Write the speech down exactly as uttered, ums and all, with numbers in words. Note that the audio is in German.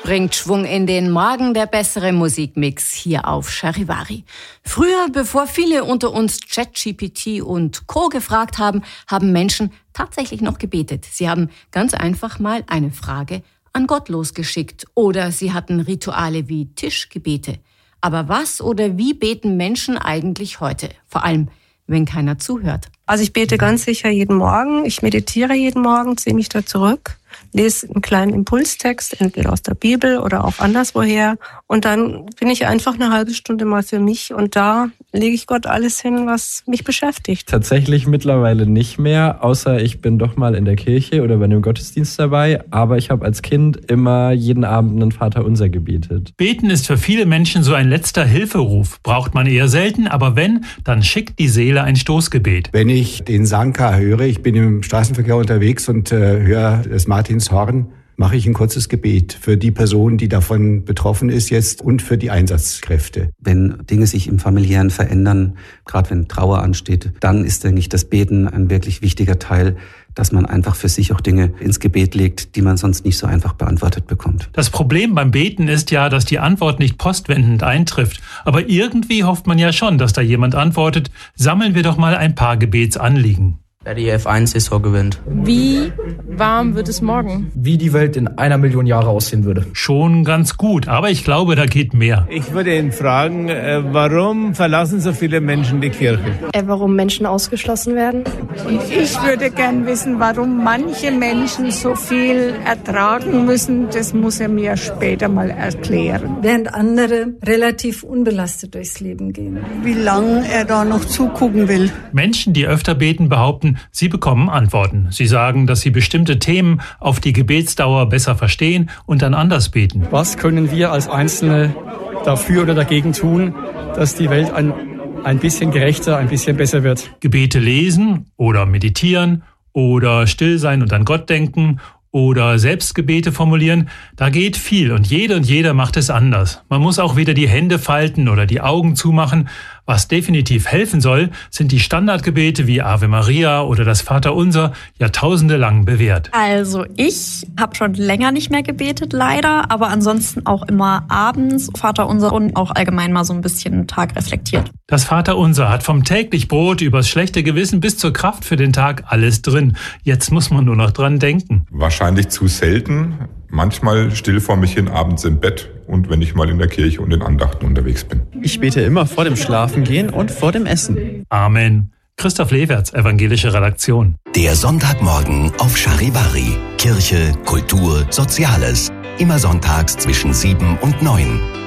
bringt Schwung in den Morgen, der bessere Musikmix hier auf Charivari. Früher, bevor viele unter uns ChatGPT und Co. gefragt haben, haben Menschen tatsächlich noch gebetet. Sie haben ganz einfach mal eine Frage an Gott losgeschickt oder sie hatten Rituale wie Tischgebete. Aber was oder wie beten Menschen eigentlich heute? Vor allem, wenn keiner zuhört. Also ich bete ganz sicher jeden Morgen. Ich meditiere jeden Morgen, ziehe mich da zurück, lese einen kleinen Impulstext, entweder aus der Bibel oder auch anderswoher. Und dann bin ich einfach eine halbe Stunde mal für mich und da lege ich Gott alles hin, was mich beschäftigt. Tatsächlich mittlerweile nicht mehr, außer ich bin doch mal in der Kirche oder bei einem Gottesdienst dabei. Aber ich habe als Kind immer jeden Abend einen Vaterunser gebetet. Beten ist für viele Menschen so ein letzter Hilferuf. Braucht man eher selten, aber wenn, dann schickt die Seele ein Stoßgebet. Wenn ich den Sanka höre, ich bin im Straßenverkehr unterwegs und äh, höre das Martinshorn, mache ich ein kurzes Gebet für die Person, die davon betroffen ist jetzt und für die Einsatzkräfte. Wenn Dinge sich im Familiären verändern, gerade wenn Trauer ansteht, dann ist, denke ich, das Beten ein wirklich wichtiger Teil, dass man einfach für sich auch Dinge ins Gebet legt, die man sonst nicht so einfach beantwortet bekommt. Das Problem beim Beten ist ja, dass die Antwort nicht postwendend eintrifft. Aber irgendwie hofft man ja schon, dass da jemand antwortet, sammeln wir doch mal ein paar Gebetsanliegen. Wer die F eins Saison gewinnt. Wie warm wird es morgen? Wie die Welt in einer Million Jahre aussehen würde. Schon ganz gut, aber ich glaube, da geht mehr. Ich würde ihn fragen, warum verlassen so viele Menschen die Kirche? Warum Menschen ausgeschlossen werden? Ich würde gern wissen, warum manche Menschen so viel ertragen müssen. Das muss er mir später mal erklären. Während andere relativ unbelastet durchs Leben gehen. Wie lange er da noch zugucken will. Menschen, die öfter beten, behaupten, sie bekommen Antworten. Sie sagen, dass sie bestimmte Themen auf die Gebetsdauer besser verstehen und dann anders beten. Was können wir als Einzelne dafür oder dagegen tun, dass die Welt ein, ein bisschen gerechter, ein bisschen besser wird? Gebete lesen oder meditieren oder still sein und an Gott denken oder Selbstgebete formulieren, da geht viel und jede und jeder macht es anders. Man muss auch weder die Hände falten oder die Augen zumachen. Was definitiv helfen soll, sind die Standardgebete wie Ave Maria oder das Vaterunser, Jahrtausende lang bewährt. Also ich habe schon länger nicht mehr gebetet, leider, aber ansonsten auch immer abends Vaterunser und auch allgemein mal so ein bisschen den Tag reflektiert. Das Vaterunser hat vom täglich Brot übers schlechte Gewissen bis zur Kraft für den Tag alles drin. Jetzt muss man nur noch dran denken. Wahrscheinlich zu selten. Manchmal still vor mich hin abends im Bett und wenn ich mal in der Kirche und in Andachten unterwegs bin. Ich bete immer vor dem Schlafengehen und vor dem Essen. Amen. Christoph Lewerts, Evangelische Redaktion. Der Sonntagmorgen auf Charivari. Kirche, Kultur, Soziales. Immer sonntags zwischen sieben und neun.